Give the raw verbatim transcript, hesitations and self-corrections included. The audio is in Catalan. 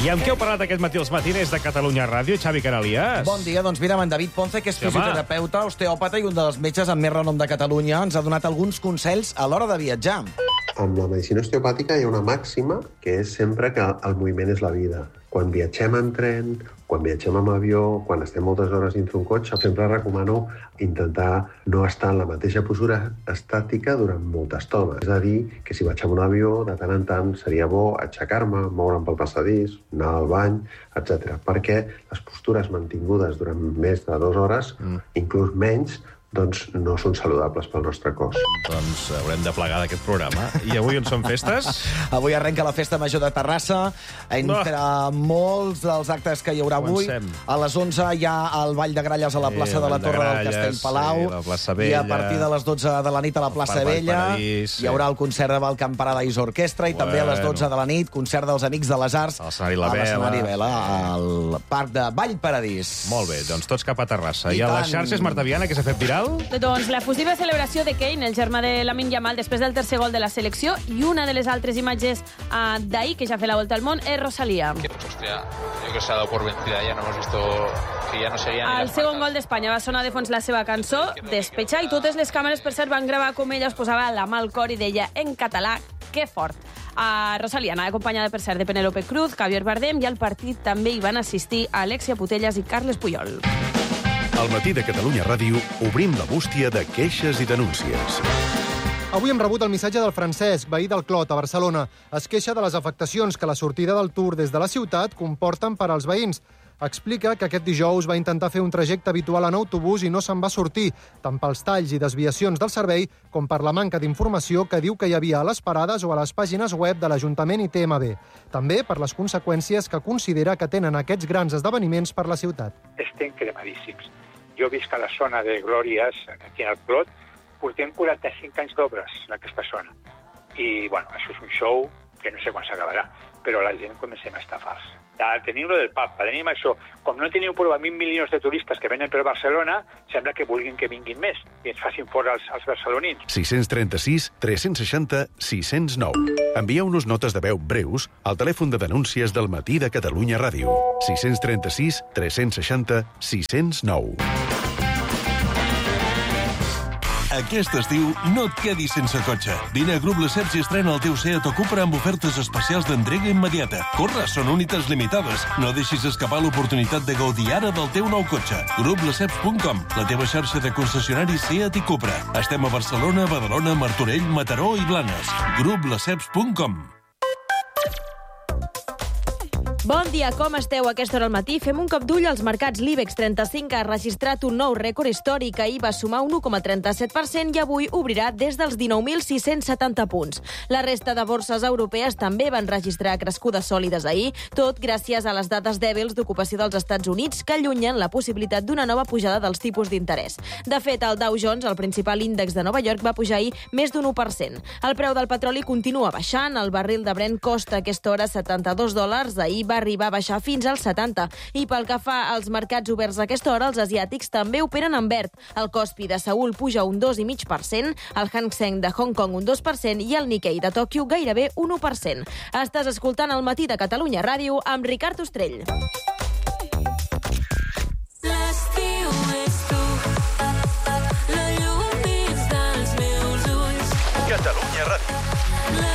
I amb què heu parlat aquest matí als matiners de Catalunya Ràdio, Xavi Canalias? Bon dia, doncs mira, amb en David Ponce, que és Sí, fisioterapeuta, osteòpata i un dels metges amb més renom de Catalunya, ens ha donat alguns consells a l'hora de viatjar. Amb la medicina osteopàtica hi ha una màxima que és sempre que el moviment és la vida. Quan viatgem en tren, quan viatgem amb avió, quan estem moltes hores dins d'un cotxe, sempre recomano intentar no estar en la mateixa postura estàtica durant molta estona. És a dir, que si vaig amb un avió, de tant en tant seria bo aixecar-me, moure'm pel passadís, anar al bany, etcètera. Perquè les postures mantingudes durant més de dues hores, mm. inclús menys, doncs no són saludables pel nostre cos. Doncs haurem de plegar d'aquest programa. I avui on són festes? Avui arrenca la Festa Major de Terrassa. Entre no. molts dels actes que hi haurà avui, Comencem. a les onze hi ha el Ball de Gralles a la plaça Sí, de la Ball de Torre Gralles, del Castell Palau. sí, la plaça I Vella. a partir de les dotze de la nit a la plaça Parc Vella Paradís, sí. hi haurà el concert de Balcamp Paradise Orquestra i Bueno. també a les dotze de la nit concert dels Amics de les Arts A l'escenari La a l'escenari Vela. Vela, al Parc de Vall Paradís. Molt bé, doncs tots cap a Terrassa. I, I a les tant. xarxes, Marta Viana, que s'ha fet viral? Doncs la fusiva celebració de Kane, el germà de Lamine Yamal, després del tercer gol de la selecció, i una de les altres imatges uh, d'ahir, que ja ha fet la volta al món, és Rosalía. Que, pues, hostia, yo creo que se ha dado por vencida, ya no hemos visto que ya no seguían ni El las segon marcas. gol d'Espanya va sonar de fons la seva cançó, Despecha, i totes les càmeres, per cert, van gravar com ella es posava la mà al cor i deia en català, que fort. A Rosalía anava acompanyada, per cert, de Penélope Cruz, Javier Bardem, i al partit també hi van assistir Alexia Putellas i Carles Puyol. Al matí de Catalunya Ràdio obrim la bústia de queixes i denúncies. Avui hem rebut el missatge del Francesc, veí del Clot, a Barcelona. Es queixa de les afectacions que la sortida del Tour des de la ciutat comporten per als veïns. Explica que aquest dijous va intentar fer un trajecte habitual en autobús i no se'n va sortir, tant pels talls i desviacions del servei com per la manca d'informació que diu que hi havia a les parades o a les pàgines web de l'Ajuntament i T M B. També per les conseqüències que considera que tenen aquests grans esdeveniments per la ciutat. Estem cremadíssims. Jo visc a la zona de Glòries, aquí al Clot, portem quaranta-cinc anys d'obres en aquesta zona. I, bueno, això és un show que no sé quan s'acabarà, però la gent comencem a estafar-se. Ja tenim lo del Papa, tenim això. Com no teniu prou a mil milions de turistes que venen per Barcelona, sembla que vulguin que vinguin més i ens facin fora els, els barcelonins. sis tres sis, tres seixanta, sis zero nou. Envieu-nos notes de veu breus al telèfon de denúncies del matí de Catalunya Ràdio. sis tres sis, tres seixanta, sis zero nou. Aquest estiu no et quedis sense cotxe. Vine a Grup Lesseps i estrena el teu Seat o Cupra amb ofertes especials d'entrega immediata. Corre, són unitats limitades. No deixis escapar l'oportunitat de gaudir ara del teu nou cotxe. grup lesseps punt com, la teva xarxa de concessionaris Seat i Cupra. Estem a Barcelona, Badalona, Martorell, Mataró i Blanes. grup lesseps punt com. Bon dia, com esteu a aquesta hora al matí? Fem un cop d'ull als mercats. L'IBEX trenta-cinc ha registrat un nou rècord històric. Ahir va sumar un u coma trenta-set per cent i avui obrirà des dels dinou mil sis-cents setanta punts. La resta de borses europees també van registrar crescudes sòlides ahir, tot gràcies a les dades dèbils d'ocupació dels Estats Units que allunyen la possibilitat d'una nova pujada dels tipus d'interès. De fet, el Dow Jones, el principal índex de Nova York, va pujar ahir més d'un u per cent. El preu del petroli continua baixant. El barril de Brent costa a aquesta hora setanta-dos dòlars. Ahir va arribar a baixar fins als setanta. I pel que fa als mercats oberts a aquesta hora, els asiàtics també operen en verd. El Kospi de Seül puja un dos coma cinc per cent, el Hang Seng de Hong Kong un dos per cent i el Nikkei de Tòquio gairebé un u per cent. Estàs escoltant el matí de Catalunya Ràdio amb Ricard Ostrell. L'estiu és tu, la llum dins dels meus ulls. Catalunya Ràdio. La